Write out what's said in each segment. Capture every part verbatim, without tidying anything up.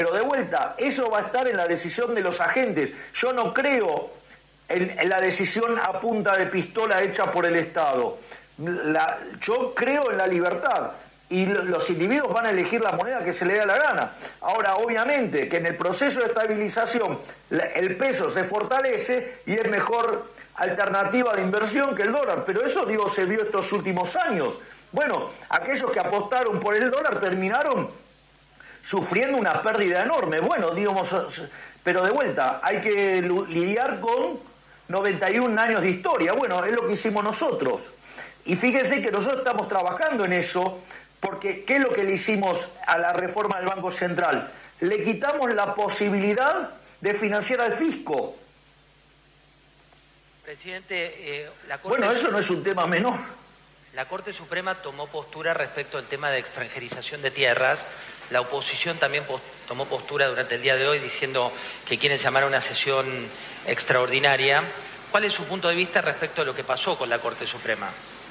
Pero de vuelta, eso va a estar en la decisión de los agentes. Yo no creo en, en la decisión a punta de pistola hecha por el Estado. La, yo creo en la libertad. Y los individuos van a elegir la moneda que se les dé la gana. Ahora, obviamente, que en el proceso de estabilización el peso se fortalece y es mejor alternativa de inversión que el dólar. Pero eso, digo, se vio estos últimos años. Bueno, aquellos que apostaron por el dólar terminaron sufriendo una pérdida enorme. Bueno, digamos, pero de vuelta, hay que lidiar con noventa y un años de historia. Bueno, es lo que hicimos nosotros. Y fíjense que nosotros estamos trabajando en eso. Porque, ¿qué es lo que le hicimos a la reforma del Banco Central? Le quitamos la posibilidad de financiar al fisco. Presidente, eh, la Corte... Bueno, eso no es un tema menor. La Corte Suprema tomó postura respecto al tema de extranjerización de tierras. La oposición también post tomó postura durante el día de hoy diciendo que quieren llamar a una sesión extraordinaria. ¿Cuál es su punto de vista respecto a lo que pasó con la Corte Suprema?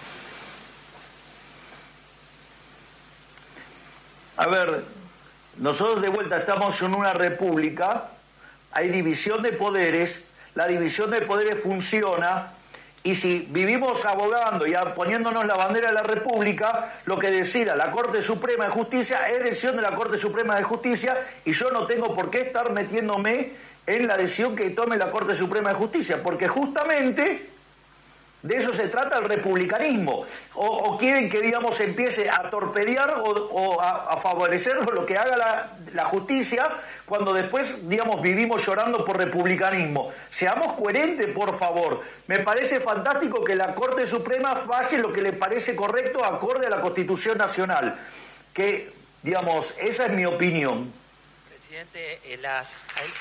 A ver, nosotros de vuelta estamos en una república, hay división de poderes, la división de poderes funciona, y si vivimos abogando y poniéndonos la bandera de la república, lo que decida la Corte Suprema de Justicia es decisión de la Corte Suprema de Justicia, y yo no tengo por qué estar metiéndome en la decisión que tome la Corte Suprema de Justicia, porque justamente... de eso se trata el republicanismo. O, o quieren que, digamos, empiece a torpedear o, o a, a favorecer lo que haga la, la justicia, cuando después, digamos, vivimos llorando por republicanismo. Seamos coherentes, por favor. Me parece fantástico que la Corte Suprema falle lo que le parece correcto acorde a la Constitución Nacional. Que, digamos, esa es mi opinión. Presidente, eh, las... Hay...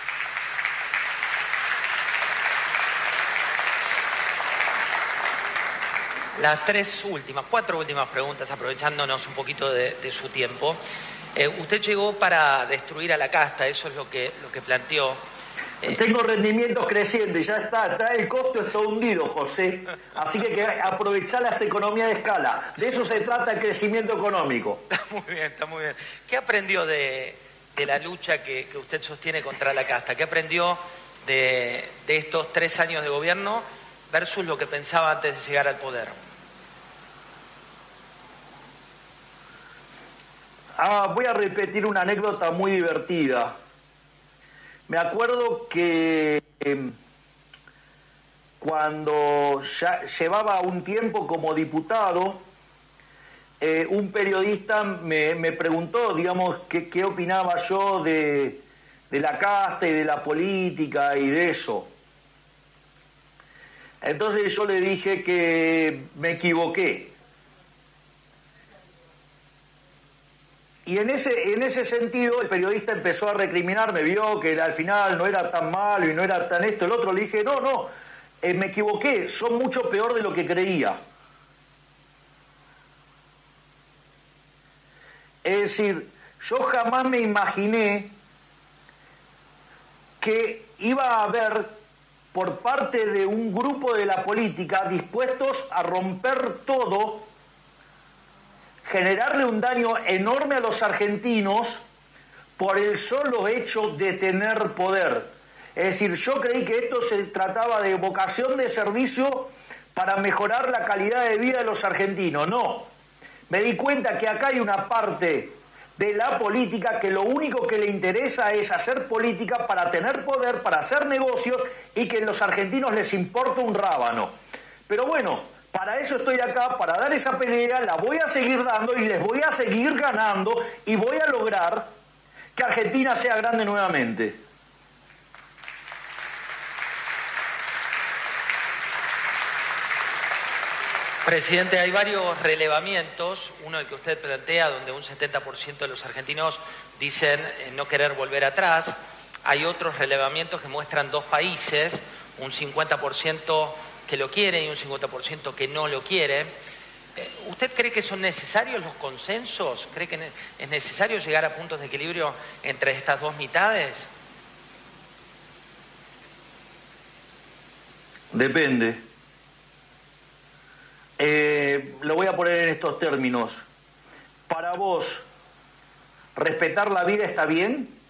Las tres últimas, cuatro últimas preguntas, aprovechándonos un poquito de, de su tiempo. Eh, usted llegó para destruir a la casta, eso es lo que, lo que planteó. Eh, Tengo rendimientos crecientes, ya está, está, el costo está hundido, José. Así que hay que aprovechar las economías de escala. De eso se trata el crecimiento económico. Está muy bien, está muy bien. ¿Qué aprendió de, de la lucha que, que usted sostiene contra la casta? ¿Qué aprendió de, de estos tres años de gobierno versus lo que pensaba antes de llegar al poder? Ah, voy a repetir una anécdota muy divertida. Me acuerdo que eh, cuando ya llevaba un tiempo como diputado, eh, un periodista me, me preguntó, digamos, qué, qué opinaba yo de, de la casta y de la política y de eso. Entonces yo le dije que me equivoqué. Y en ese, en ese sentido el periodista empezó a recriminarme, vio que al final no era tan malo y no era tan esto, el otro. Le dije, no, no, eh, me equivoqué, son mucho peor de lo que creía. Es decir, yo jamás me imaginé que iba a haber por parte de un grupo de la política dispuestos a romper todo, generarle un daño enorme a los argentinos por el solo hecho de tener poder. Es decir, yo creí que esto se trataba de vocación de servicio para mejorar la calidad de vida de los argentinos. No, me di cuenta que acá hay una parte de la política que lo único que le interesa es hacer política para tener poder, para hacer negocios, y que a los argentinos les importa un rábano. Pero bueno, para eso estoy acá, para dar esa pelea, la voy a seguir dando y les voy a seguir ganando y voy a lograr que Argentina sea grande nuevamente. Presidente, hay varios relevamientos, uno el que usted plantea, donde un setenta por ciento de los argentinos dicen eh, no querer volver atrás. Hay otros relevamientos que muestran dos países, un cincuenta por ciento que lo quiere y un cincuenta por ciento que no lo quiere. Eh, ¿Usted cree que son necesarios los consensos? ¿Cree que es necesario llegar a puntos de equilibrio entre estas dos mitades? Depende. Eh, lo voy a poner en estos términos. Para vos, ¿respetar la vida está bien?